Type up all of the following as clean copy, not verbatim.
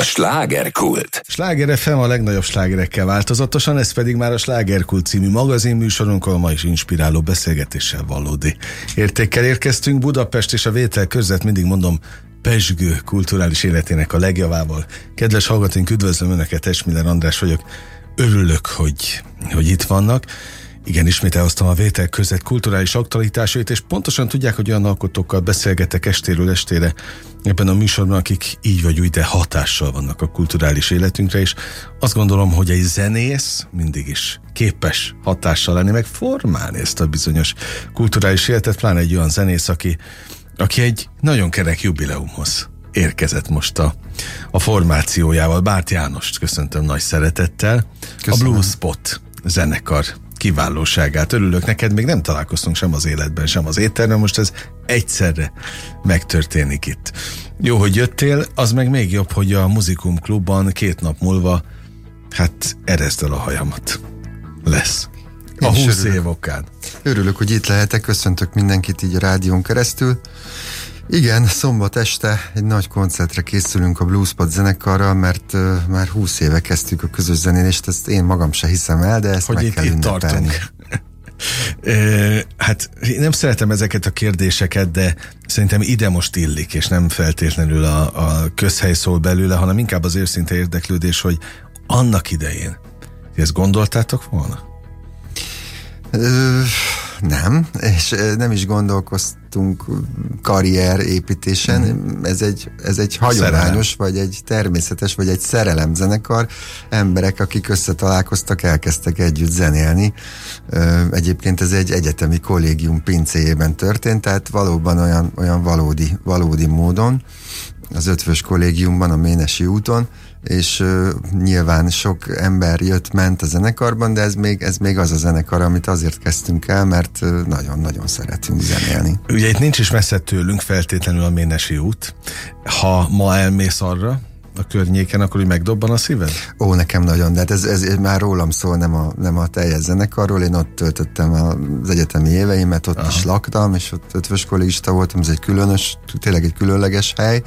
A slágerkult. Sláger FM a legnagyobb slágerekkel változatosan, ez pedig már a Slágerkult című magazinműsorunk, ahol ma is inspiráló beszélgetéssel, valódi értékkel érkeztünk. Budapest és a Vétel között, mindig mondom, pezsgő kulturális életének a legjavával. Kedves hallgatóink, üdvözlöm Önöket, Esmiller András vagyok. Örülök, hogy itt vannak. Igen, ismét elhoztam a Vétel között kulturális aktualitásait, és pontosan tudják, hogy olyan alkotókkal beszélgetek estéről estére ebben a műsorban, akik így vagy úgy, de hatással vannak a kulturális életünkre, és azt gondolom, hogy egy zenész mindig is képes hatással lenni, meg formálni ezt a bizonyos kulturális életet, pláne egy olyan zenész, aki egy nagyon kerek jubileumhoz érkezett most a formációjával. Bárt Jánost köszöntöm nagy szeretettel. Köszönöm. A Blue Spot zenekar kiválóságát. Örülök neked, még nem találkoztunk sem az életben, sem az étterben, most ez egyszerre megtörténik itt. Jó, hogy jöttél, az meg még jobb, hogy a Muzikum Klubban 2 nap múlva, hát ereszd el a hajamat. Lesz. A 20 év okán. Örülök, hogy itt lehetek, köszöntök mindenkit így a rádión keresztül. Igen, szombat este egy nagy koncertre készülünk a Blue Spot zenekarral, mert már 20 éve kezdtük a közös zenélést, ezt én magam se hiszem el, de ezt hogy meg kell ünnepelni. Hát nem szeretem ezeket a kérdéseket, de szerintem ide most illik, és nem feltétlenül a közhely szól belőle, hanem inkább az őszinte érdeklődés, hogy annak idején, ezt gondoltátok volna? Nem, és nem is gondolkoztunk karrierépítésen. Ez egy hagyományos, vagy egy természetes, vagy egy szerelemzenekar. Emberek, akik összetalálkoztak, elkezdtek együtt zenélni. Egyébként ez egy egyetemi kollégium pincéjében történt, tehát valóban olyan valódi módon, az Ötvös kollégiumban, a Ménesi úton, és nyilván sok ember jött-ment a zenekarban, de ez még az a zenekar, amit azért kezdtünk el, mert nagyon-nagyon szeretünk zenélni. Ugye itt nincs is messze tőlünk feltétlenül a Ménesi út. Ha ma elmész arra a környéken, akkor úgy megdobban a szíved? Ó, nekem nagyon, de hát ez már rólam szól, nem a teljes zenekarról. Én ott töltöttem az egyetemi éveimet, ott is laktam, és ott ötvös kollégista voltam, ez tényleg egy különleges hely,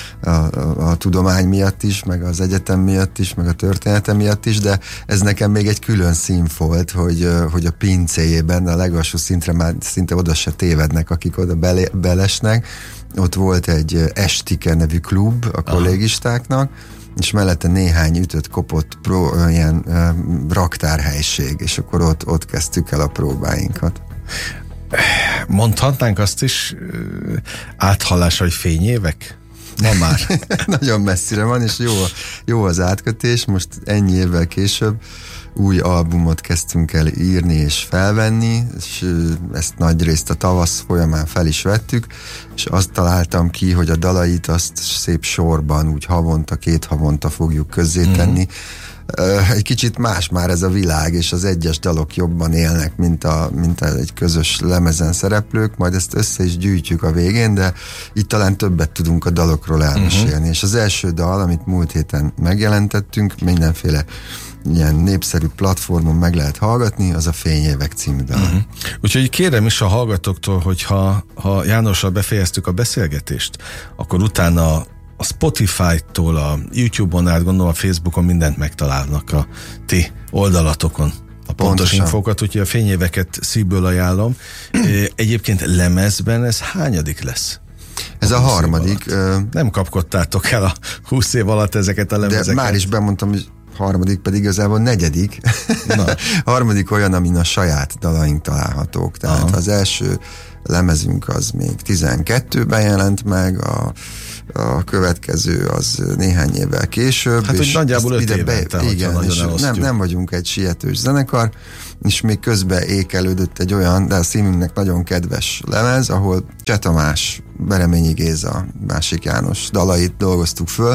a tudomány miatt is, meg az egyetem miatt is, meg a története miatt is, de ez nekem még egy külön szín volt, hogy a pincéjében, a legalsó szintre már szinte oda se tévednek, akik oda belesnek. Ott volt egy Estike nevű klub a kollégistáknak, és mellette néhány ütött-kopott ilyen raktárhelység, és akkor ott kezdtük el a próbáinkat. Mondhatnánk azt is áthallás, hogy fényévek? Ma már. Nagyon messzire van, és jó az átkötés. Most ennyi évvel később új albumot kezdtünk el írni és felvenni, és ezt nagyrészt a tavasz folyamán fel is vettük, és azt találtam ki, hogy a dalait azt szép sorban, úgy 2 havonta fogjuk közzétenni. Egy kicsit más már ez a világ, és az egyes dalok jobban élnek, mint egy közös lemezen szereplők, majd ezt össze is gyűjtjük a végén, de itt talán többet tudunk a dalokról elmesélni. És az első dal, amit múlt héten megjelentettünk, mindenféle ilyen népszerű platformon meg lehet hallgatni, az a Fényévek című dal. Úgyhogy kérem is a hallgatóktól, hogy ha Jánossal befejeztük a beszélgetést, akkor utána a Spotify-tól, a YouTube-on át, gondolom a Facebookon mindent megtalálnak a ti oldalatokon. A pontos infókat, úgyhogy a Fényéveket szívből ajánlom. Egyébként lemezben ez hányadik lesz? Ez a 3. Nem kapkodtátok el a 20 év alatt ezeket a lemezeket? De már is bemondtam, hogy 3. pedig igazából 4. 3. olyan, amin a saját dalaink találhatók. Tehát az első lemezünk az még 12-ben jelent meg, a következő az néhány évvel később. Hát, hogy nagyjából 5 évente, igen, és nem vagyunk egy sietős zenekar, és még közben ékelődött egy olyan, de a szívünknek nagyon kedves lemez, ahol Cseh Tamás, Bereményi Géza, Másik János dalait dolgoztuk föl,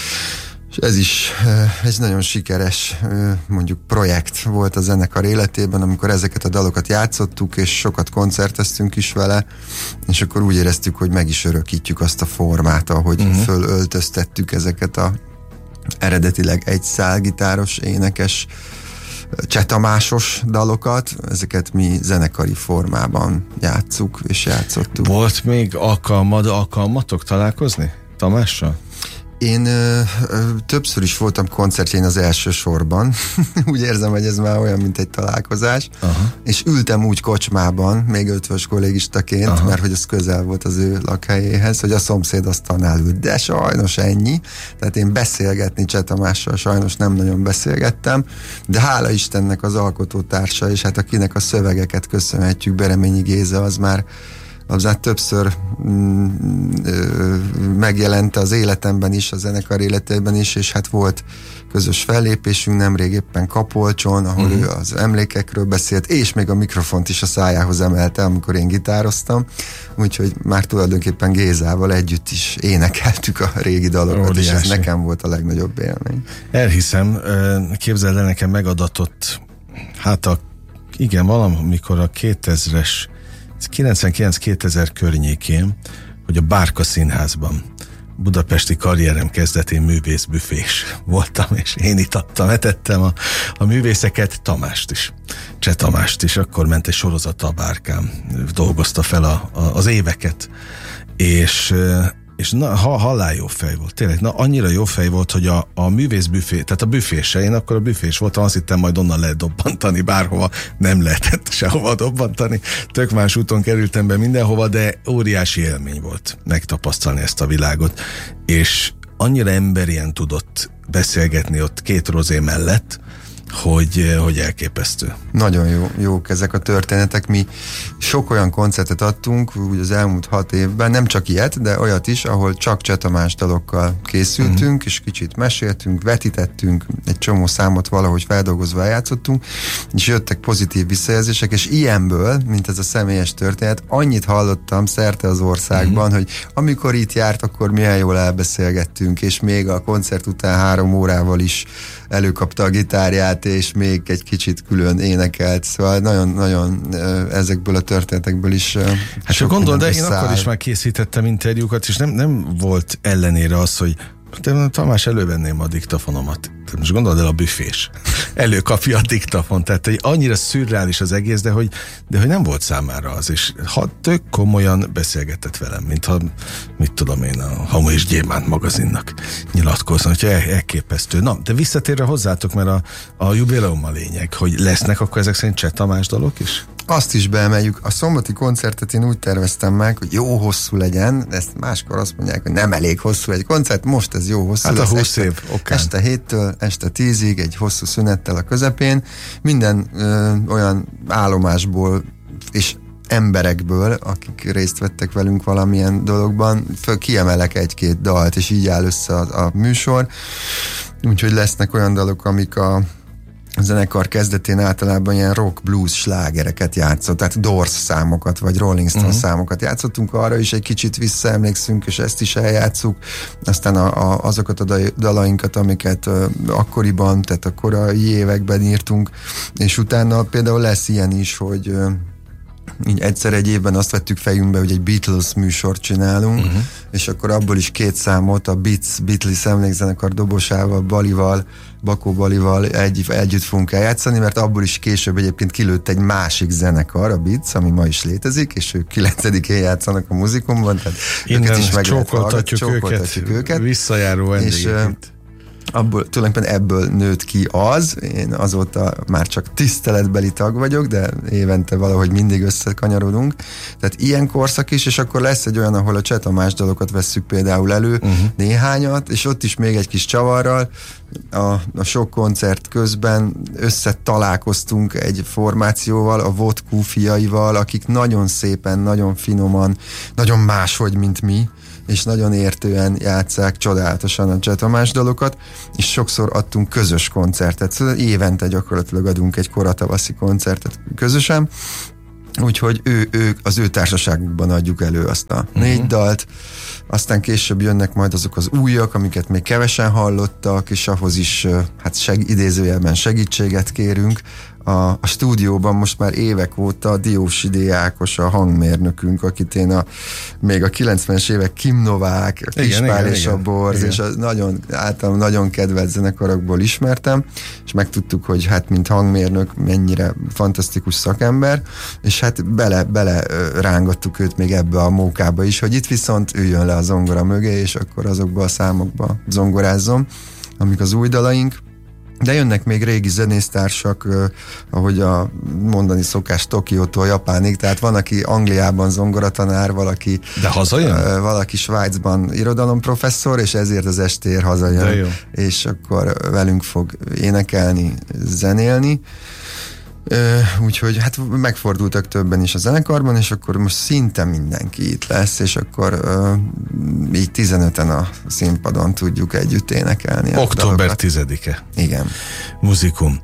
és ez is egy nagyon sikeres mondjuk projekt volt a zenekar életében, amikor ezeket a dalokat játszottuk, és sokat koncerteztünk is vele, és akkor úgy éreztük, hogy meg is örökítjük azt a formát, ahogy fölöltöztettük ezeket a eredetileg egy szálgitáros, énekes, Cseh Tamásos dalokat, ezeket mi zenekari formában játsszuk és játszottuk. Volt még alkalmatok találkozni Tamással? Én többször is voltam koncertjén az első sorban. Úgy érzem, hogy ez már olyan, mint egy találkozás. Aha. És ültem úgy kocsmában, még ötvös kollégistaként, aha, mert hogy ez közel volt az ő lakhelyéhez, hogy a szomszéd asztalnál ült. De sajnos ennyi. Tehát én beszélgetni Cseh Tamással sajnos nem nagyon beszélgettem, de hála Istennek az alkotótársa, és hát akinek a szövegeket köszönhetjük, Bereményi Géza, az már többször megjelent az életemben is, a zenekar életében is, és hát volt közös fellépésünk nemrég éppen Kapolcson, ahol ő az emlékekről beszélt, és még a mikrofont is a szájához emelte, amikor én gitároztam, úgyhogy már tulajdonképpen Gézával együtt is énekeltük a régi dalokat, óriási. És ez nekem volt a legnagyobb élmény. Elhiszem, képzeld el, nekem megadatott, igen, valamikor a 2000-es 99-2000 környékén, hogy a Bárka Színházban budapesti karrierem kezdetén művészbüfés voltam, és én itattam, etettem a művészeket, Tamást is, Cseh Tamást is, akkor ment egy sorozata a Bárkán, dolgozta fel az éveket, és halál jó fej volt, tényleg, annyira jó fej volt, hogy a művészbüfé, tehát a büfése, én akkor a büfés voltam, azt hittem majd onnan lehet dobbantani bárhova, nem lehetett sehova dobbantani, tök más úton kerültem be mindenhova, de óriási élmény volt megtapasztalni ezt a világot, és annyira emberien tudott beszélgetni ott két rozé mellett, hogy elképesztő. Nagyon jók ezek a történetek. Mi sok olyan koncertet adtunk úgy az elmúlt 6 évben, nem csak ilyet, de olyat is, ahol csak Cseh Tamás dalokkal készültünk, és kicsit meséltünk, vetítettünk, egy csomó számot valahogy feldolgozva eljátszottunk, és jöttek pozitív visszajelzések, és ilyenből, mint ez a személyes történet, annyit hallottam szerte az országban, hogy amikor itt járt, akkor milyen jól elbeszélgettünk, és még a koncert után 3 órával is előkapta a gitárját, és még egy kicsit külön énekelt, szóval nagyon-nagyon ezekből a történetekből is hát csak gondold, de én akkor is már készítettem interjúkat, és nem volt ellenére az, hogy Tamás, elővenném a diktafonomat. Most gondold el, a büfés előkapja a diktafon, tehát hogy annyira szürreális az egész, de hogy nem volt számára az, és tök komolyan beszélgetett velem, mintha, mit tudom én, a Hamu és Gyémánt magazinnak nyilatkozna, hogy elképesztő. Na, de visszatérve hozzátok, mert a jubileum a lényeg, hogy lesznek akkor ezek szerint Cseh Tamás dalok is? Azt is beemeljük. A szombati koncertet én úgy terveztem meg, hogy jó hosszú legyen, ezt máskor azt mondják, hogy nem elég hosszú egy koncert, most ez jó hosszú. Hát a 20 év, okán. Este 7-től este 10-ig, egy hosszú szünettel a közepén, minden olyan állomásból és emberekből, akik részt vettek velünk valamilyen dologban, kiemelek 1-2 dalt, és így áll össze a műsor. Úgyhogy lesznek olyan dalok, amik a zenekar kezdetén általában ilyen rock, blues slágereket játszott, tehát Doors számokat, vagy Rolling Stone számokat játszottunk, arra is egy kicsit visszaemlékszünk, és ezt is eljátszuk. Aztán azokat a dalainkat, amiket akkoriban, tehát a korai években írtunk, és utána például lesz ilyen is, hogy így egyszer egy évben azt vettük fejünkbe, hogy egy Beatles műsort csinálunk, és akkor abból is 2 számot a Beatles emlékzenekar dobosával, Bakó Balival együtt fogunk eljátszani, mert abból is később egyébként kilőtt egy másik zenekar, a Beats, ami ma is létezik, és ők 9-én játszanak a Muzikumban, tehát innen is csókoltatjuk őket. Visszajáró vendégeket. Tulajdonképpen ebből nőtt ki az, én azóta már csak tiszteletbeli tag vagyok, de évente valahogy mindig összekanyarodunk. Tehát ilyen korszak is, és akkor lesz egy olyan, ahol a Cseh Tamás dalokat vesszük például elő, néhányat, és ott is még egy kis csavarral. A sok koncert közben összetalálkoztunk egy formációval, a Vodkú fiaival, akik nagyon szépen, nagyon finoman, nagyon máshogy, mint mi, és nagyon értően játsszák csodálatosan a Cseh Tamás dalokat, és sokszor adtunk közös koncertet, szóval évente gyakorlatilag adunk egy koratavaszi koncertet közösen, úgyhogy ők az ő társaságukban adjuk elő azt a 4 dalt, aztán később jönnek majd azok az újak, amiket még kevesen hallottak, és ahhoz is hát idézőjelben segítséget kérünk, a stúdióban most már évek óta Diósi D. Ákos a hangmérnökünk, akit én még a 90-es évek Kim Novák, Kispál és a Borz, és általában nagyon kedvelt zenekarokból ismertem, és megtudtuk, hogy hát mint hangmérnök mennyire fantasztikus szakember, és hát bele rángattuk őt még ebbe a mókába is, hogy itt viszont üljön le a zongora mögé, és akkor azokba a számokba zongorázzom, amik az új dalaink. De jönnek még régi zenésztársak, ahogy a mondani szokás Tokiótól Japánig, tehát van, aki Angliában zongoratanár, valaki de hazajön? Valaki Svájcban irodalomprofesszor, és ezért az estér hazajön, és akkor velünk fog énekelni, zenélni. Úgyhogy hát megfordultak többen is a zenekarban, és akkor most szinte mindenki itt lesz, és akkor így 15-en a színpadon tudjuk együtt énelni. Október 10-e. Igen. Muzikum.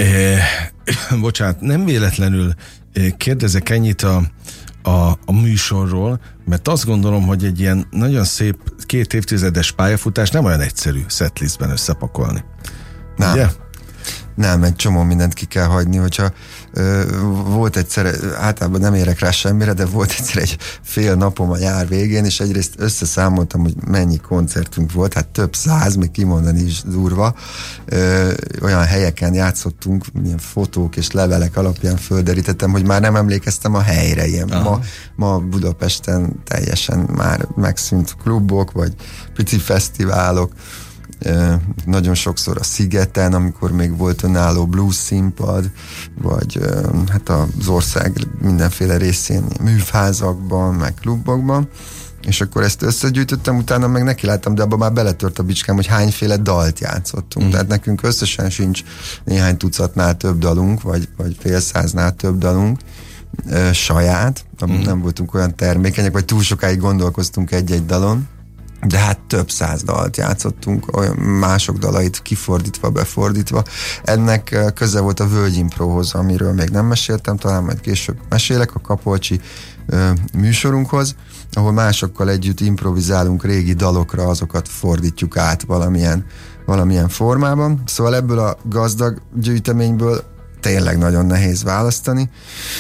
Bocsánat, nem véletlenül kérdezek ennyit a műsorról, mert azt gondolom, hogy egy ilyen nagyon szép 2 évtizedes pályafutás nem olyan egyszerű setlistben összepakolni. Nem. Ugye? Nem, egy csomó mindent ki kell hagyni, hogyha volt egyszer, általában nem érek rá semmire, de volt egyszer egy fél napom a nyár végén, és egyrészt összeszámoltam, hogy mennyi koncertünk volt, hát több 100, még kimondani is durva. Olyan helyeken játszottunk, milyen fotók és levelek alapján földerítettem, hogy már nem emlékeztem a helyre ilyen. Ma Budapesten teljesen már megszűnt klubok, vagy pici fesztiválok, nagyon sokszor a Szigeten, amikor még volt önálló blues színpad, vagy hát az ország mindenféle részén műfházakban, meg klubokban, és akkor ezt összegyűjtöttem, utána meg neki láttam, de abban már beletört a bicskám, hogy hányféle dalt játszottunk. Tehát nekünk összesen sincs néhány tucatnál több dalunk, vagy fél száznál több dalunk saját, nem voltunk olyan termékenyek, vagy túl sokáig gondolkoztunk egy-egy dalon, de hát több 100 dalt játszottunk, olyan mások dalait kifordítva, befordítva. Ennek köze volt a Völgyimprohoz, amiről még nem meséltem, talán majd később mesélek, a Kapolcsi műsorunkhoz, ahol másokkal együtt improvizálunk régi dalokra, azokat fordítjuk át valamilyen formában. Szóval ebből a gazdag gyűjteményből tényleg nagyon nehéz választani.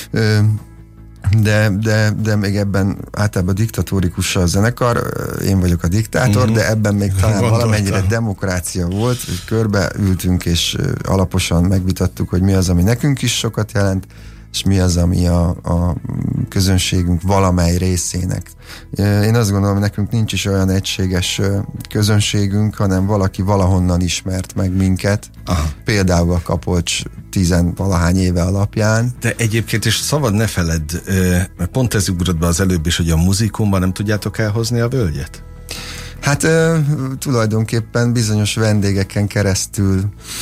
De még ebben általában diktatórikus a zenekar, én vagyok a diktátor, de ebben még talán valamennyire demokrácia volt, hogy körbeültünk és alaposan megvitattuk, hogy mi az, ami nekünk is sokat jelent, és mi az, ami a közönségünk valamely részének. Én azt gondolom, hogy nekünk nincs is olyan egységes közönségünk, hanem valaki valahonnan ismert meg minket. Aha. Például a Kapolcs 10-valahány éve alapján. De egyébként is szabad ne feledd, mert pont ez ugrott be az előbb is, hogy a Muzikumban nem tudjátok elhozni a Völgyet? Hát tulajdonképpen bizonyos vendégeken keresztül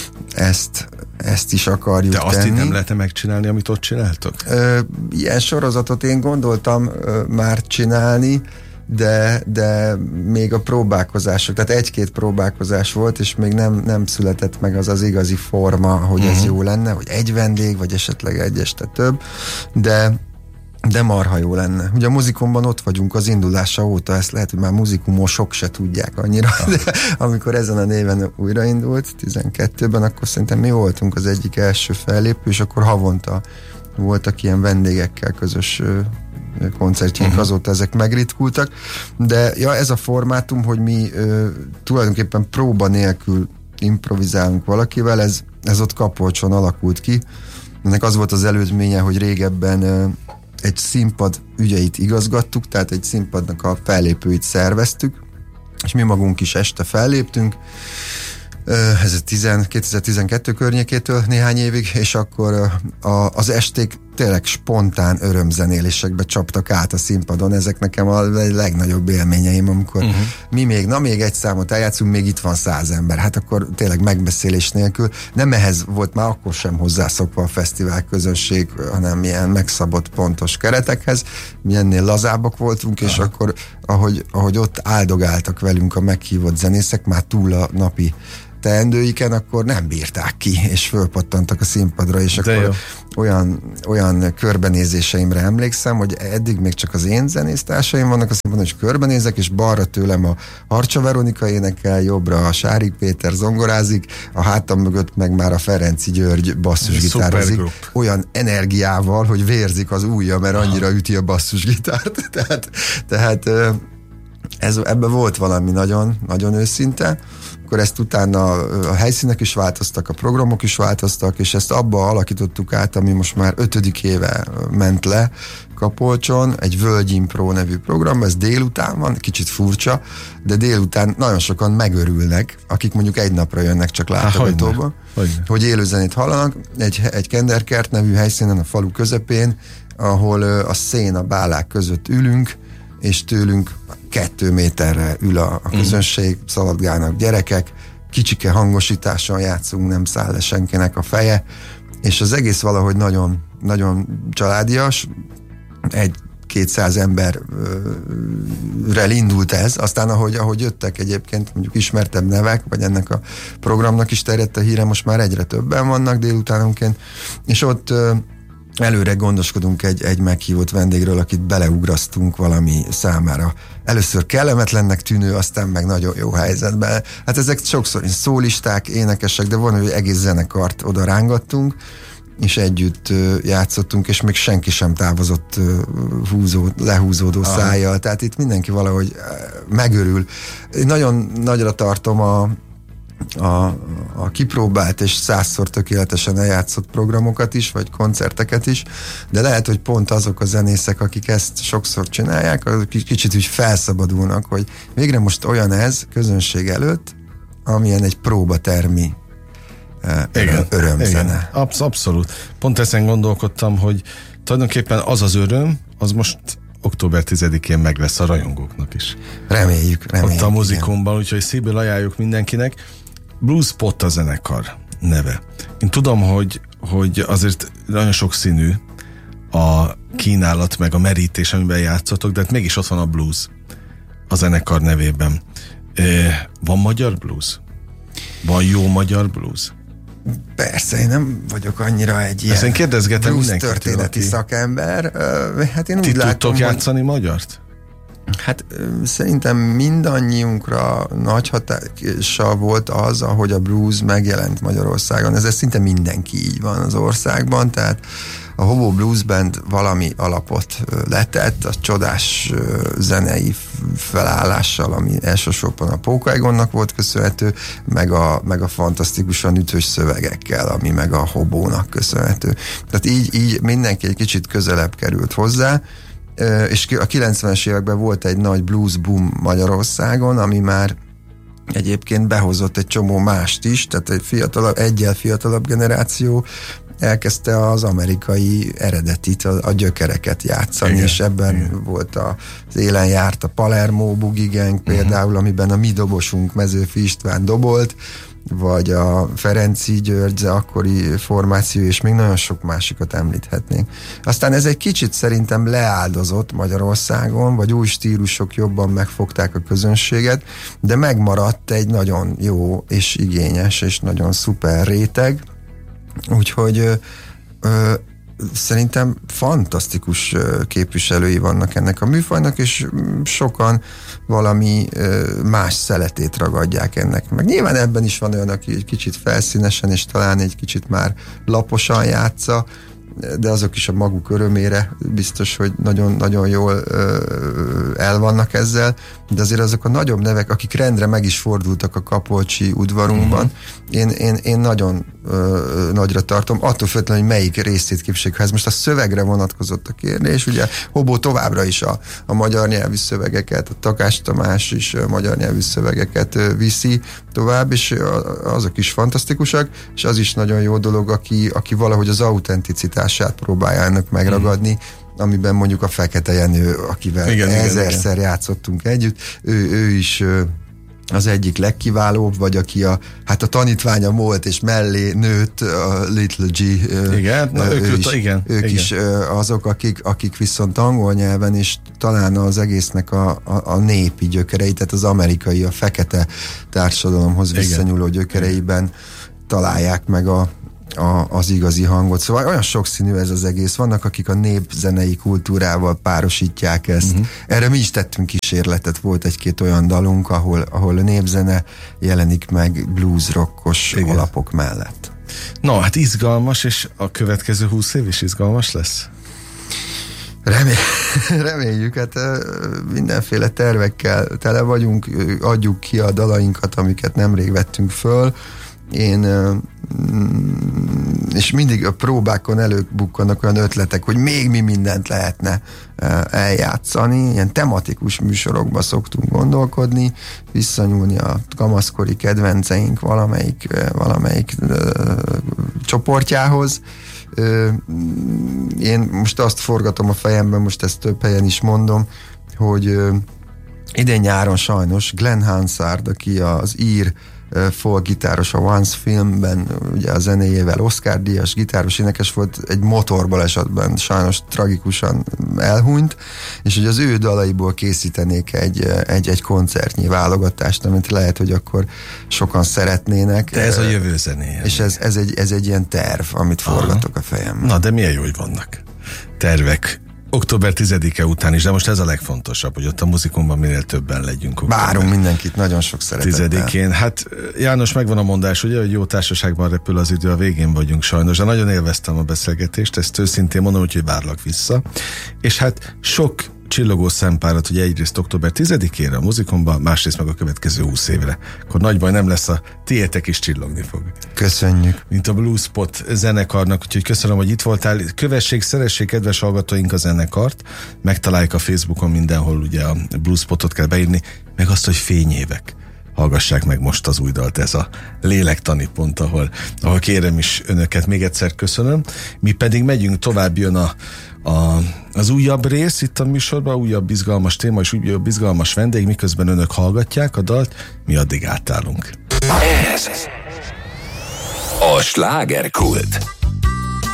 ezt is akarjuk tenni. De azt így nem lehet megcsinálni, amit ott csináltok? Ilyen sorozatot én gondoltam már csinálni, de még a próbálkozások, tehát 1-2 próbálkozás volt, és még nem született meg az igazi forma, hogy ez jó lenne, hogy egy vendég, vagy esetleg egy este több, de marha jó lenne. Ugye a Muzikumban ott vagyunk az indulása óta, ezt lehet, hogy már muzikumosok se tudják annyira, de amikor ezen a néven újraindult, 12-ben, akkor szerintem mi voltunk az egyik első fellépő, és akkor havonta voltak ilyen vendégekkel közös koncertjeink, azóta ezek megritkultak, de ez a formátum, hogy mi tulajdonképpen próba nélkül improvizálunk valakivel, ez ott Kapolcson alakult ki. Ennek az volt az előzménye, hogy régebben egy színpad ügyeit igazgattuk, tehát egy színpadnak a fellépőit szerveztük, és mi magunk is este felléptünk, ez 2012 környékétől néhány évig, és akkor az esték tényleg spontán örömzenélésekbe csaptak át a színpadon. Ezek nekem a legnagyobb élményeim, amikor mi még egy számot eljátszunk, még itt van 100 ember. Hát akkor tényleg megbeszélés nélkül. Nem ehhez volt már akkor sem hozzászokva a fesztivál közönség, hanem ilyen megszabott pontos keretekhez. Mi ennél lazábbak voltunk, és akkor ahogy ott áldogáltak velünk a meghívott zenészek, már túl a napi teendőiken, akkor nem bírták ki, és fölpattantak a színpadra, és akkor olyan körbenézéseimre emlékszem, hogy eddig még csak az én zenésztársaim vannak a színpadon, és körbenézek, és balra tőlem a Harcsa Veronika énekel, jobbra a Sárik Péter zongorázik, a hátam mögött meg már a Ferenci György basszusgitározik. Olyan energiával, hogy vérzik az ujja, mert annyira üti a basszusgitárt. Tehát ebben volt valami nagyon, nagyon őszinte. Akkor ezt utána a helyszínek is változtak, a programok is változtak, és ezt abba alakítottuk át, ami most már 5. éve ment le Kapolcson, egy Völgyimpro nevű program, ez délután van, kicsit furcsa, de délután nagyon sokan megörülnek, akik mondjuk egy napra jönnek csak látogatóba, hogy élőzenét hallanak, egy Kenderkert nevű helyszínen a falu közepén, ahol a szén, a bálák között ülünk, és tőlünk 2 méterre ül a közönség, szaladgálnak gyerekek, kicsike hangosítással játszunk, nem száll le senkinek a feje, és az egész valahogy nagyon, nagyon családias, 1-200 emberrel indult ez, aztán ahogy jöttek egyébként mondjuk ismertebb nevek, vagy ennek a programnak is terjedt a híre, most már egyre többen vannak délutánonként, és ott előre gondoskodunk egy meghívott vendégről, akit beleugrasztunk valami számára. Először kellemetlennek tűnő, aztán meg nagyon jó helyzetben. Hát ezek sokszor szólisták, énekesek, de van, hogy egész zenekart oda rángattunk, és együtt játszottunk, és még senki sem távozott lehúzódó szájjal. Tehát itt mindenki valahogy megörül. Én nagyon nagyra tartom a kipróbált és 100-szor tökéletesen eljátszott programokat is, vagy koncerteket is, de lehet, hogy pont azok a zenészek, akik ezt sokszor csinálják, azok kicsit úgy felszabadulnak, hogy végre most olyan ez közönség előtt, amilyen egy próbatermi örömzene. Igen, abszolút. Pont ezen gondolkodtam, hogy tulajdonképpen az az öröm, az most október 10-én meg lesz a rajongóknak is. Reméljük. Ott a Muzikumban, úgyhogy szívből ajánljuk mindenkinek. Blues Pot a zenekar neve. Én tudom, hogy azért nagyon sokszínű a kínálat, meg a merítés, amiben játszotok, de hát mégis ott van a blues a zenekar nevében. Van magyar blues? Van jó magyar blues? Persze, én nem vagyok annyira egy ilyen blues történeti szakember. Hát én úgy látom, tudtok játszani magyart? Hát szerintem mindannyiunkra nagy hatással volt az, ahogy a blues megjelent Magyarországon. Ez szinte mindenki így van az országban, tehát a Hobo Blues Band valami alapot letett, a csodás zenei felállással, ami elsősorban a Pókaigonnak volt köszönhető, meg a fantasztikusan ütős szövegekkel, ami meg a Hobónak köszönhető. Tehát így mindenki egy kicsit közelebb került hozzá, és a 90-es években volt egy nagy blues boom Magyarországon, ami már egyébként behozott egy csomó mást is, tehát egy fiatalabb generáció elkezdte az amerikai eredetit, a gyökereket játszani, igen, és ebben igen. Volt az élen járt a Palermo Boogie Gang például, amiben a mi dobosunk Mezőfi István dobolt, vagy a Ferenci György akkori formáció, és még nagyon sok másikat említhetnénk. Aztán ez egy kicsit szerintem leáldozott Magyarországon, vagy új stílusok jobban megfogták a közönséget, de megmaradt egy nagyon jó és igényes és nagyon szuper réteg, úgyhogy szerintem fantasztikus képviselői vannak ennek a műfajnak, és sokan valami más szeletét ragadják ennek. Meg nyilván ebben is van olyan, aki egy kicsit felszínesen, és talán egy kicsit már laposan játsza, de azok is a maguk örömére biztos, hogy nagyon-nagyon jól el vannak ezzel, de azért azok a nagyobb nevek, akik rendre meg is fordultak a kapolcsi udvarunkban, én nagyon nagyra tartom, attól függetlenül, hogy melyik részét képviseljük. Ha ez most a szövegre vonatkozott a kérdés, ugye Hobó továbbra is a magyar nyelvű szövegeket, a Takács Tamás is a magyar nyelvű szövegeket viszi tovább, és azok is fantasztikusak, és az is nagyon jó dolog, aki valahogy az autenticitását próbálja ennek megragadni, amiben mondjuk a Fekete Jenő, akivel ezerszer játszottunk együtt, ő is az egyik legkiválóbb, vagy aki a tanítványa volt, és mellé nőtt a Little G. Igen, ők is azok, akik viszont angol nyelven, és talán az egésznek a népi gyökerei, tehát az amerikai, a fekete társadalomhoz visszanyúló gyökereiben találják meg az igazi hangot. Szóval olyan sokszínű ez az egész. Vannak, akik a népzenei kultúrával párosítják ezt. Erre mi is tettünk kísérletet. Volt egy-két olyan dalunk, ahol a népzene jelenik meg blues rockos alapok mellett. No, hát izgalmas, és a következő 20 év is izgalmas lesz? Reméljük, hát mindenféle tervekkel tele vagyunk, adjuk ki a dalainkat, amiket nemrég vettünk föl. És mindig a próbákon előbukkannak olyan ötletek, hogy még mi mindent lehetne eljátszani. Ilyen tematikus műsorokba szoktunk gondolkodni, visszanyúlni a kamaszkori kedvenceink valamelyik csoportjához. Én most azt forgatom a fejemben, most ezt több helyen is mondom, hogy idén nyáron sajnos Glenn Hansard, aki az ír folkgitáros a Once filmben, ugye a zenéjével Oscar-díjas gitáros énekes volt, egy motorbalesetben sajnos tragikusan elhunyt, és hogy az ő dalaiból készítenék egy koncertnyi válogatást, amit lehet, hogy akkor sokan szeretnének. De ez a jövő zenéje. És ez egy ilyen terv, amit forgatok a fejemben. Na, de milyen jó, hogy vannak tervek. Október 10-e után is, de most ez a legfontosabb, hogy ott a Muzikumban minél többen legyünk. Várunk mindenkit, nagyon sok szeretettel. 10-én. Hát János, megvan a mondás, ugye, hogy jó társaságban repül az idő, a végén vagyunk sajnos, de nagyon élveztem a beszélgetést, ezt őszintén mondom, úgyhogy várlak vissza. És hát sok csillogó szempárat, ugye egyrészt október 10-ére a Muzikumban, másrészt meg a következő 20 évre. Akkor nagy baj nem lesz, a tiétek is csillogni fog. Köszönjük. Mint a Bluespot zenekarnak, úgyhogy köszönöm, hogy itt voltál. Kövessék, szeressék, kedves hallgatóink, a zenekart. Megtaláljuk a Facebookon mindenhol, ugye a Bluespotot kell beírni, meg azt, hogy fényévek. Hallgassák meg most az új dalt, ez a lélektani pont, ahol kérem is önöket, még egyszer köszönöm. Mi pedig megyünk, tovább jön az újabb rész itt a műsorban, újabb izgalmas téma és újabb izgalmas vendég, miközben önök hallgatják a dalt, mi addig átállunk. Ez a Slágerkult.